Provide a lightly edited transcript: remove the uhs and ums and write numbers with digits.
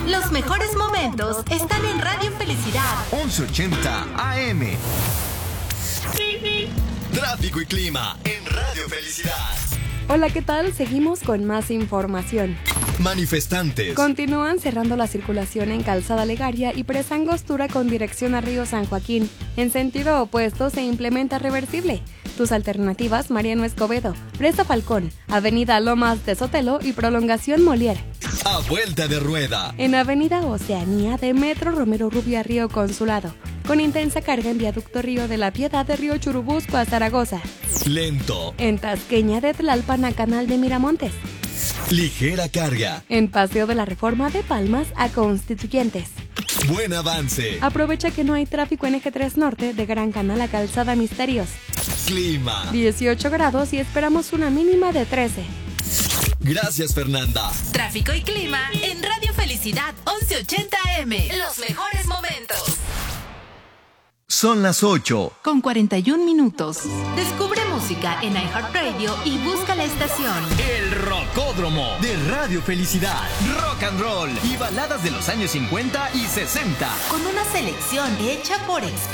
Los mejores momentos están en Radio Felicidad 1180 AM. Tráfico y clima en Radio Felicidad. Hola, ¿qué tal? Seguimos con más información. Manifestantes Continúan cerrando la circulación en Calzada Legaria y Presa Angostura con dirección a Río San Joaquín. En sentido opuesto se implementa reversible. Tus alternativas: Mariano Escobedo, Presa Falcón, Avenida Lomas de Sotelo y Prolongación Molière. a vuelta de rueda. En Avenida Oceanía de Metro Romero Rubio a Río Consulado, con intensa carga en Viaducto Río de la Piedad de Río Churubusco a Zaragoza. Lento. En Tasqueña de Tlalpan a Canal de Miramontes. Ligera carga. En Paseo de la Reforma de Palmas a Constituyentes. Buen avance. Aprovecha que no hay tráfico en Eje 3 Norte de Gran Canal a Calzada Misterios. Clima. 18 grados y esperamos una mínima de 13. Gracias, Fernanda. Tráfico y clima en Radio Felicidad 1180 AM. Los mejores momentos. Son las 8. Con 41 minutos. Descubre música en iHeartRadio y busca la estación. El Rocódromo de Radio Felicidad. Rock and roll y baladas de los años 50 y 60. Con una selección hecha por expertos.